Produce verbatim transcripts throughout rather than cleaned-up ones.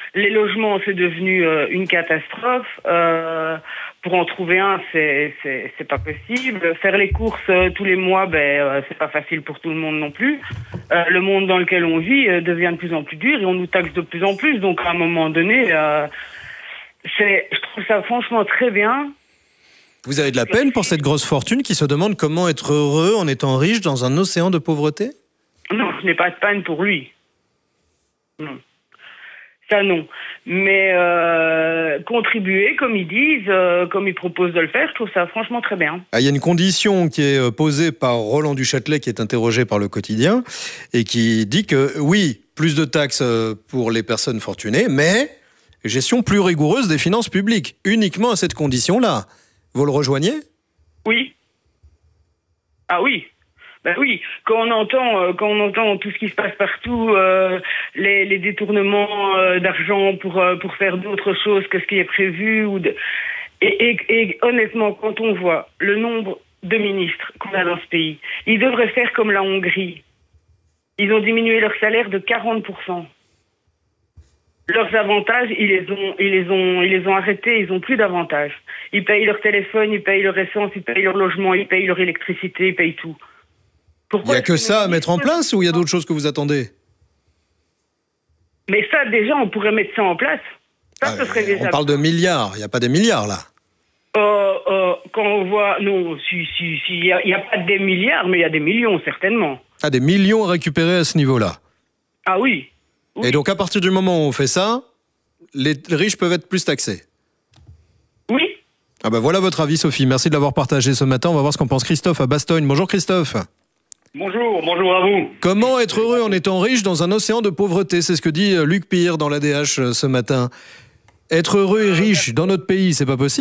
Les logements, c'est devenu euh, une catastrophe. Euh, pour en trouver un, c'est, c'est, c'est pas possible. Faire les courses euh, tous les mois, ben, euh, c'est pas facile pour tout le monde non plus. Euh, le monde dans lequel on vit euh, devient de plus en plus dur et on nous taxe de plus en plus. Donc, à un moment donné, euh, c'est, je trouve ça franchement très bien. Vous avez de la peine pour cette grosse fortune qui se demande comment être heureux en étant riche dans un océan de pauvreté ? Non, je n'ai pas de peine pour lui. Non. Ça, non. Mais euh, contribuer, comme ils disent, euh, comme ils proposent de le faire, je trouve ça franchement très bien. Ah, il y a une condition qui est posée par Roland Duchâtelet, qui est interrogé par Le Quotidien, et qui dit que, oui, plus de taxes pour les personnes fortunées, mais gestion plus rigoureuse des finances publiques, uniquement à cette condition-là. Vous le rejoignez ? Oui. Ah oui. Ben oui, quand on entend, euh, quand on entend tout ce qui se passe partout, euh, les, les détournements euh, d'argent pour euh, pour faire d'autres choses que ce qui est prévu, ou de... et, et, et honnêtement, quand on voit le nombre de ministres qu'on a dans ce pays, ils devraient faire comme la Hongrie. Ils ont diminué leur salaire de quarante pour cent. Leurs avantages, ils les ont, ils les ont, ils les ont arrêtés. Ils ont plus d'avantages. Ils payent leur téléphone, ils payent leur essence, ils payent leur logement, ils payent leur électricité, ils payent tout. Pourquoi il n'y a que ça à mettre en place ou il y a d'autres choses que vous attendez ? Mais ça, déjà, on pourrait mettre ça en place. Ça, ah, ce serait déjà... On parle de milliards, il n'y a pas des milliards là. Euh, euh, quand on voit... Non, si, si, si, il n'y a, y a pas des milliards, mais il y a des millions, certainement. Ah, des millions à récupérer à ce niveau-là. Ah oui. oui. Et donc, à partir du moment où on fait ça, les riches peuvent être plus taxés. Oui. Ah ben voilà votre avis, Sophie. Merci de l'avoir partagé ce matin. On va voir ce qu'en pense Christophe à Bastogne. Bonjour Christophe. Bonjour, bonjour à vous. Comment être heureux en étant riche dans un océan de pauvreté ? C'est ce que dit Luc Pire dans l'A D H ce matin. Être heureux et riche dans notre pays, c'est pas possible ?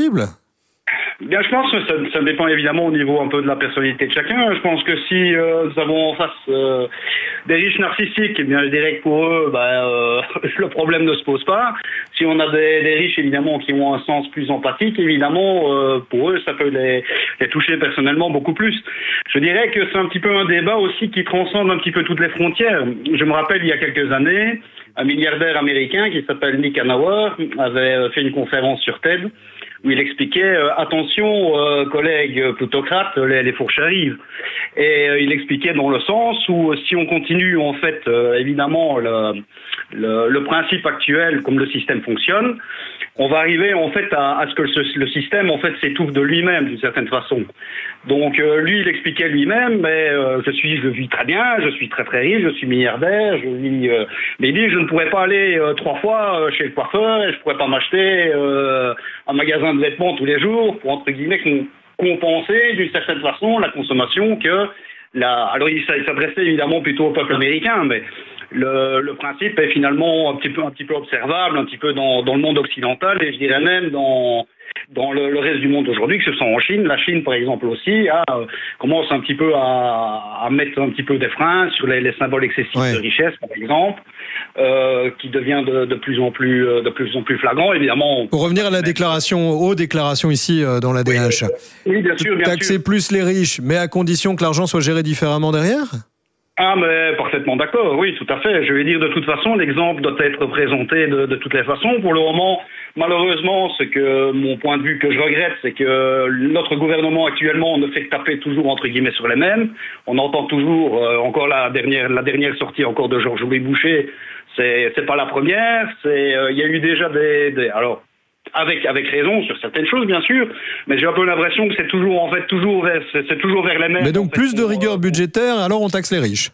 Bien, je pense que ça, ça dépend évidemment au niveau un peu de la personnalité de chacun. Je pense que si euh, nous avons en face euh, des riches narcissiques, eh bien, je dirais que pour eux, bah, euh, le problème ne se pose pas. Si on a des, des riches, évidemment, qui ont un sens plus empathique, évidemment, euh, pour eux, ça peut les, les toucher personnellement beaucoup plus. Je dirais que c'est un petit peu un débat aussi qui transcende un petit peu toutes les frontières. Je me rappelle, il y a quelques années, un milliardaire américain qui s'appelle Nick Hanauer avait fait une conférence sur TED où il expliquait euh, attention euh, collègues plutocrates, les, les fourches arrivent. Et euh, il expliquait dans le sens où si on continue en fait euh, évidemment le, le, le principe actuel comme le système fonctionne, on va arriver en fait à, à ce que le, le système en fait s'étouffe de lui-même d'une certaine façon. Donc euh, lui il expliquait lui-même, mais euh, je suis je vis très bien, je suis très très riche, je suis milliardaire, je vis, euh, mais il dit je ne pourrais pas aller euh, trois fois euh, chez le coiffeur et je pourrais pas m'acheter euh, un magasin de vêtements tous les jours pour entre guillemets compenser d'une certaine façon la consommation que la. Alors il s'adressait évidemment plutôt au peuple américain, mais le, le principe est finalement un petit peu un petit peu observable, un petit peu dans, dans le monde occidental et je dirais même dans dans le, le reste du monde aujourd'hui, que ce soit en Chine. La Chine, par exemple, aussi, a, euh, commence un petit peu à, à mettre un petit peu des freins sur les, les symboles excessifs ouais. de richesse, par exemple, euh, qui devient de, de plus en plus, de plus en plus flagrant, évidemment. Pour revenir à la déclaration, aux déclarations ici euh, dans l'A D H. Oui, oui, bien sûr, bien Taxer sûr. plus les riches, mais à condition que l'argent soit géré différemment derrière ? Ah, mais parfaitement d'accord, oui, tout à fait. Je vais dire, de toute façon, l'exemple doit être présenté de, de toutes les façons. Pour le moment, malheureusement, ce que mon point de vue que je regrette, c'est que notre gouvernement actuellement ne fait que taper toujours entre guillemets sur les mêmes. On entend toujours, euh, encore la dernière, la dernière sortie encore de Georges-Louis Boucher, c'est, c'est pas la première. C'est, euh, il y a eu déjà des, des alors. Avec avec raison sur certaines choses bien sûr, mais j'ai un peu l'impression que c'est toujours en fait toujours vers c'est, c'est toujours vers les mêmes. Mais donc en fait, plus de pour, rigueur pour... budgétaire, alors on taxe les riches.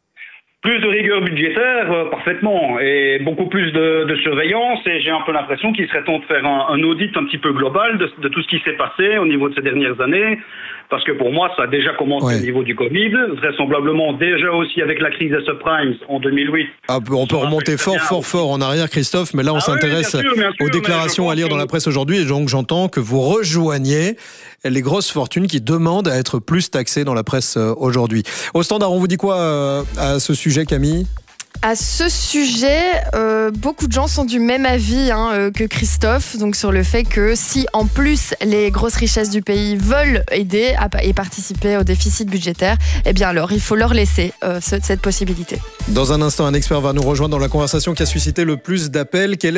Plus de rigueur budgétaire, euh, parfaitement, et beaucoup plus de, de surveillance, et j'ai un peu l'impression qu'il serait temps de faire un, un audit un petit peu global de, de tout ce qui s'est passé au niveau de ces dernières années, parce que pour moi, ça a déjà commencé ouais. au niveau du Covid, vraisemblablement déjà aussi avec la crise des subprimes en deux mille huit. Ah, on peut remonter fort, bien. fort, fort en arrière, Christophe, mais là, on ah s'intéresse oui, bien sûr, bien sûr, aux déclarations à lire dans la presse aujourd'hui, et donc j'entends que vous rejoignez les grosses fortunes qui demandent à être plus taxées dans la presse aujourd'hui. Au standard, on vous dit quoi euh, à ce sujet, Camille ? À ce sujet, euh, beaucoup de gens sont du même avis hein, euh, que Christophe, donc sur le fait que si en plus les grosses richesses du pays veulent aider à, et participer au déficit budgétaire, eh bien alors il faut leur laisser euh, ce, cette possibilité. Dans un instant, un expert va nous rejoindre dans la conversation qui a suscité le plus d'appels. Quelle est